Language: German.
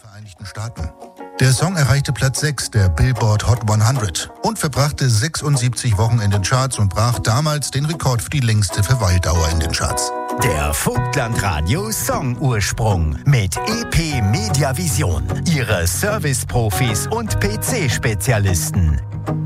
Vereinigten Staaten. Der Song erreichte Platz 6 der Billboard Hot 100 und verbrachte 76 Wochen in den Charts und brach damals den Rekord für die längste Verweildauer in den Charts. Der Vogtlandradio Song-Ursprung mit EP Mediavision. Ihre Service-Profis und PC-Spezialisten.